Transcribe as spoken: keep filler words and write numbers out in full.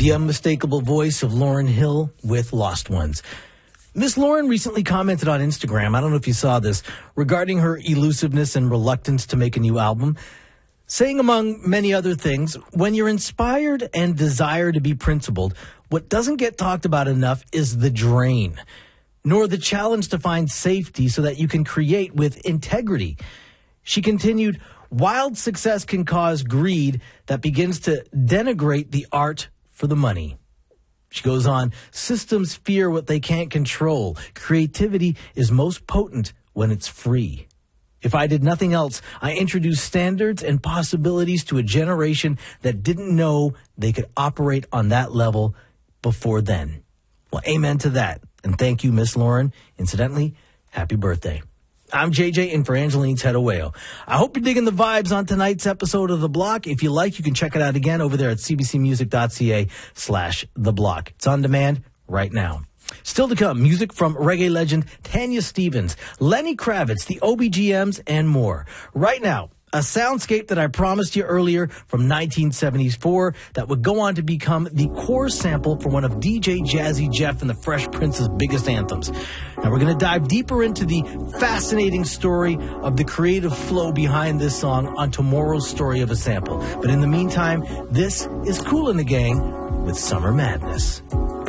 the unmistakable voice of Lauryn Hill with Lost Ones. Miss Lauryn recently commented on Instagram, I don't know if you saw this, regarding her elusiveness and reluctance to make a new album, saying among many other things, when you're inspired and desire to be principled, what doesn't get talked about enough is the drain, nor the challenge to find safety so that you can create with integrity. She continued, wild success can cause greed that begins to denigrate the art for the money. She goes on, systems fear what they can't control. Creativity is most potent when it's free. If I did nothing else, I introduced standards and possibilities to a generation that didn't know they could operate on that level before then. Well, amen to that. And thank you, Miss Lauryn. Incidentally, happy birthday. I'm J J in for Angeline Tedaweo. I hope you're digging the vibes on tonight's episode of The Block. If you like, you can check it out again over there at cbcmusic.ca slash The Block. It's on demand right now. Still to come, music from reggae legend Tanya Stephens, Lenny Kravitz, the O B G Ms, and more. Right now, a soundscape that I promised you earlier from nineteen seventy-four that would go on to become the core sample for one of D J Jazzy Jeff and the Fresh Prince's biggest anthems. Now we're going to dive deeper into the fascinating story of the creative flow behind this song on tomorrow's Story of a Sample. But in the meantime, this is Kool and the Gang with Summer Madness.